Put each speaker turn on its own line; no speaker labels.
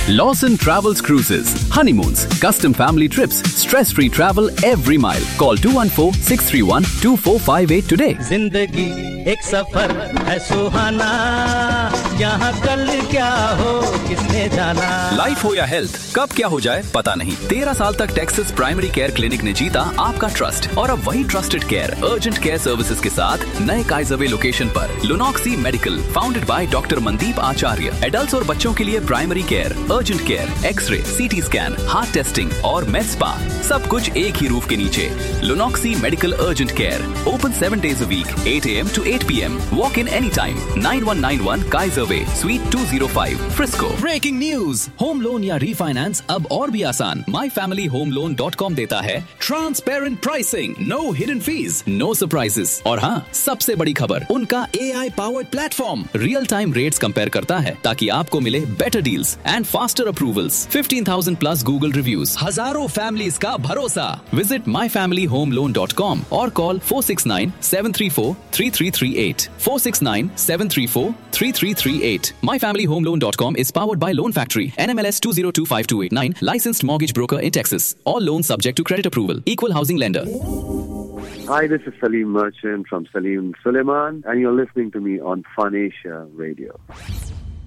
Lawson Travels Cruises, honeymoons, custom family trips, stress-free travel every mile. Call 214-631-2458 today.
जिंदगी एक सफर है सुहाना, यहाँ कल क्या हो किसने जाना।
लाइफ हो या हेल्थ, कब क्या हो जाए पता नहीं। 13 साल तक टेक्सास प्राइमरी केयर क्लिनिक ने जीता आपका ट्रस्ट और अब वही trusted care urgent care services के साथ नए काइजरवे लोकेशन पर लुनॉक्सी medical, founded by doctor Mandeep Acharya. Adults और बच्चों के लिए primary care, urgent care, x ray, CT scan, heart testing और med spa, सब कुछ एक ही रूफ के नीचे। लुनॉक्सी medical urgent care, open 7 days a week, 8 AM to 8 PM. Walk in anytime. 9191 Kaiser Way, Suite 205, Frisco.
Breaking news, home loan या refinance अब और भी आसान। myfamilyhomeloan.com देता है transparent pricing, no hidden fees, no surprises. और हाँ, सबसे बड़ी खबर, उनका AI powered platform real time rates compare करता है ताकि आपको मिले better deals and faster approvals. 15,000 plus Google reviews, हजारों फैमिलीज का भरोसा। विजिट myfamilyhomeloan.com और call 469-734-3338, 469-734-3338. myfamilyhomeloan.com is powered by Loan Factory, NMLS 2025289, licensed mortgage broker in Texas. All loans subject to credit approval. Equal housing lender.
Hi, this is Salim Merchant from Salim Suleiman, and you're listening to me on Fun Asia Radio.